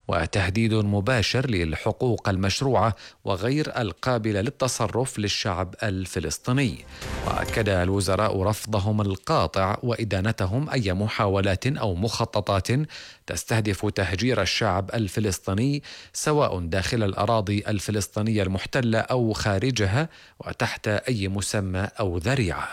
وتهديد مباشر للحقوق المشروعة وغير القابلة للتصرف للشعب الفلسطيني. وأكد الوزراء رفضهم القاطع وإدانتهم أي محاولات أو مخططات تستهدف تهجير الشعب الفلسطيني سواء داخل الأراضي الفلسطينية المحتلة أو خارجها وتحت أي مسمى أو ذريعة.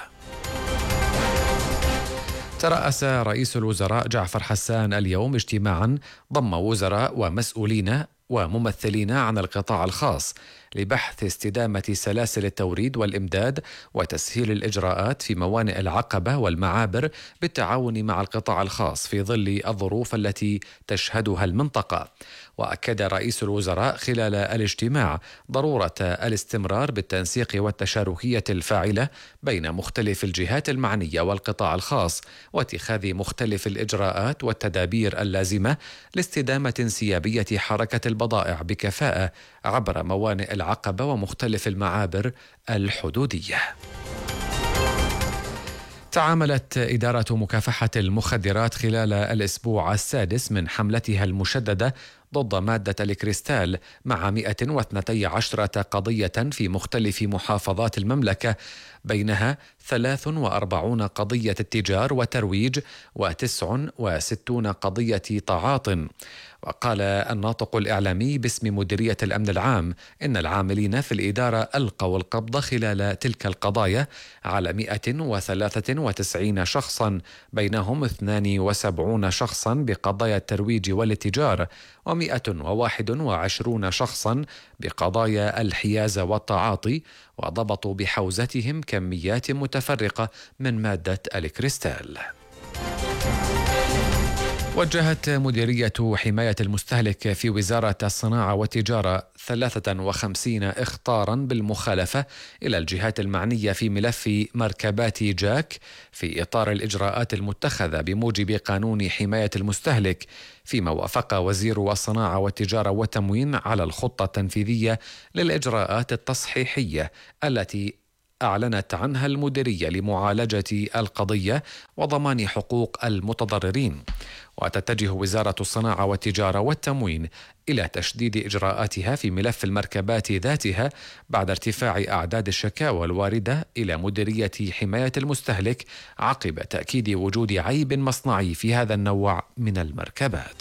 ترأس رئيس الوزراء جعفر حسان اليوم اجتماعا ضم وزراء ومسؤولين وممثلين عن القطاع الخاص لبحث استدامة سلاسل التوريد والإمداد وتسهيل الإجراءات في موانئ العقبة والمعابر بالتعاون مع القطاع الخاص في ظل الظروف التي تشهدها المنطقة. وأكد رئيس الوزراء خلال الاجتماع ضرورة الاستمرار بالتنسيق والتشاركية الفاعلة بين مختلف الجهات المعنية والقطاع الخاص واتخاذ مختلف الإجراءات والتدابير اللازمة لاستدامة انسيابية حركة البضائع بكفاءة عبر موانئ العقبة ومختلف المعابر الحدودية. تعاملت إدارة مكافحة المخدرات خلال الأسبوع السادس من حملتها المشددة ضد مادة الكريستال مع 112 قضية في مختلف محافظات المملكة، بينها 43 قضية اتجار وترويج و69 قضية تعاطٍ. وقال الناطق الإعلامي باسم مديرية الأمن العام إن العاملين في الإدارة ألقوا القبض خلال تلك القضايا على 193 شخصا، بينهم 72 شخصا بقضايا الترويج والاتجار و121 شخصا بقضايا الحيازة والتعاطي، وضبطوا بحوزتهم كميات متفرقة من مادة الكريستال. وجهت مديرية حماية المستهلك في وزارة الصناعة والتجارة 53 إخطاراً بالمخالفة إلى الجهات المعنية في ملف مركبات جاك في إطار الإجراءات المتخذة بموجب قانون حماية المستهلك، فيما وافق وزير الصناعة والتجارة والتموين على الخطة التنفيذية للإجراءات التصحيحية التي أعلنت عنها المديرية لمعالجة القضية وضمان حقوق المتضررين. وتتجه وزارة الصناعة والتجارة والتموين إلى تشديد إجراءاتها في ملف المركبات ذاتها بعد ارتفاع أعداد الشكاوى الواردة إلى مديرية حماية المستهلك عقب تأكيد وجود عيب مصنعي في هذا النوع من المركبات.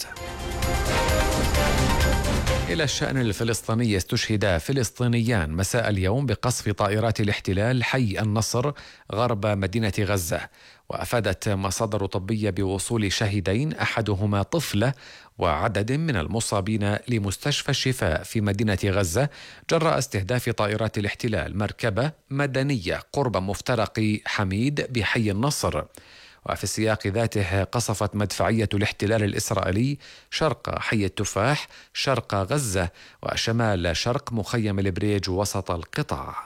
إلى الشأن الفلسطيني، استشهد فلسطينيان مساء اليوم بقصف طائرات الاحتلال حي النصر غرب مدينة غزة. وأفادت مصادر طبية بوصول شاهدين، أحدهما طفلة، وعدد من المصابين لمستشفى الشفاء في مدينة غزة جراء استهداف طائرات الاحتلال مركبة مدنية قرب مفترق حميد بحي النصر. وفي السياق ذاته قصفت مدفعية الاحتلال الإسرائيلي شرق حي التفاح شرق غزة وشمال شرق مخيم البريج وسط القطاع.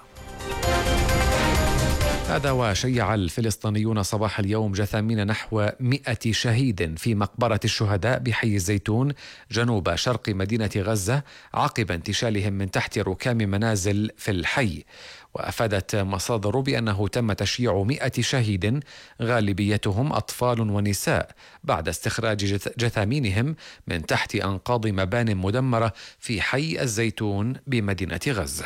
هذا وشيع الفلسطينيون صباح اليوم جثامين نحو 100 شهيد في مقبرة الشهداء بحي الزيتون جنوب شرق مدينة غزة عقب انتشالهم من تحت ركام منازل في الحي. وأفادت مصادر بأنه تم تشييع 100 شهيد غالبيتهم أطفال ونساء بعد استخراج جثامينهم من تحت أنقاض مبان مدمرة في حي الزيتون بمدينة غزة.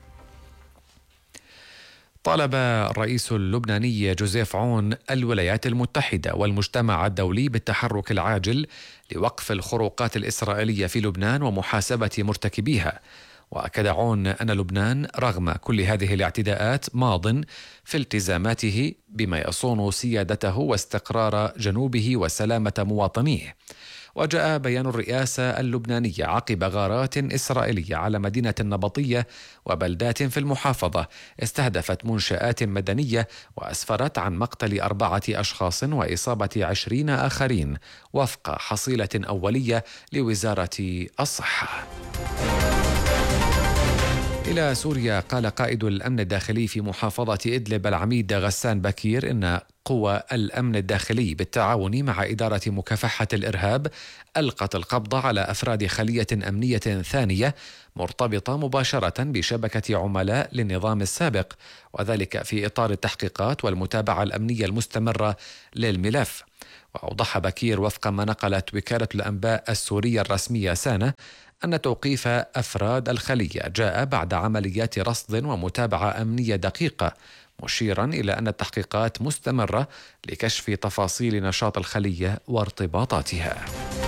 طالب الرئيس اللبناني جوزيف عون الولايات المتحدة والمجتمع الدولي بالتحرك العاجل لوقف الخروقات الإسرائيلية في لبنان ومحاسبة مرتكبيها. وأكد عون أن لبنان رغم كل هذه الاعتداءات ماض في التزاماته بما يصون سيادته واستقرار جنوبه وسلامة مواطنيه. وجاء بيان الرئاسة اللبنانية عقب غارات إسرائيلية على مدينة النبطية وبلدات في المحافظة استهدفت منشآت مدنية وأسفرت عن مقتل 4 أشخاص وإصابة 20 آخرين وفق حصيلة أولية لوزارة الصحة. إلى سوريا، قال قائد الأمن الداخلي في محافظة إدلب العميد غسان بكير إن قوى الأمن الداخلي بالتعاون مع إدارة مكافحة الإرهاب ألقت القبض على أفراد خلية أمنية ثانية مرتبطة مباشرة بشبكة عملاء للنظام السابق، وذلك في إطار التحقيقات والمتابعة الأمنية المستمرة للملف. وأوضح بكير وفق ما نقلت وكالة الأنباء السورية الرسمية سانا أن توقيف أفراد الخلية جاء بعد عمليات رصد ومتابعة أمنية دقيقة، مشيرا إلى أن التحقيقات مستمرة لكشف تفاصيل نشاط الخلية وارتباطاتها.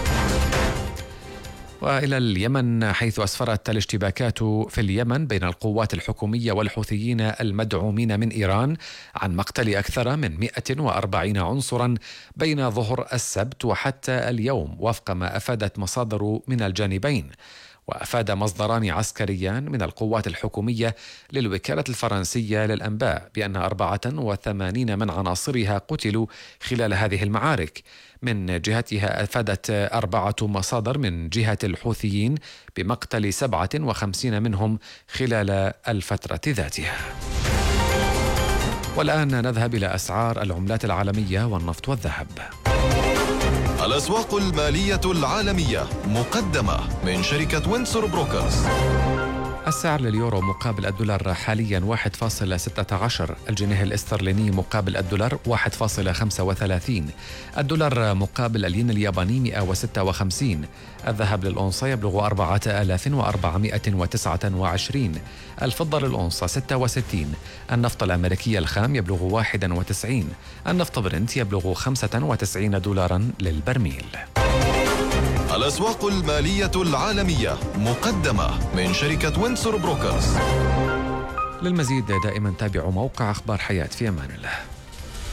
وإلى اليمن، حيث أسفرت الاشتباكات في اليمن بين القوات الحكومية والحوثيين المدعومين من إيران عن مقتل أكثر من 140 عنصرا بين ظهر السبت وحتى اليوم، وفق ما أفادت مصادر من الجانبين. وأفاد مصدران عسكريان من القوات الحكومية للوكالة الفرنسية للأنباء بأن 84 من عناصرها قتلوا خلال هذه المعارك. من جهتها أفادت 4 مصادر من جهة الحوثيين بمقتل 57 منهم خلال الفترة ذاتها. والآن نذهب إلى أسعار العملات العالمية والنفط والذهب. الأسواق المالية العالمية مقدمة من شركة وينسور بروكرز. السعر لليورو مقابل الدولار حاليا 1.16، الجنيه الاسترليني مقابل الدولار 1.35، الدولار مقابل الين الياباني 156، الذهب للأونصة يبلغ 4429، الفضة للأونصة 66، النفط الأمريكي الخام يبلغ 91، النفط برنت يبلغ $95 للبرميل. الأسواق المالية العالمية مقدمة من شركة وينسور بروكرز. للمزيد دائما تابعوا موقع أخبار حياة. في أمان الله.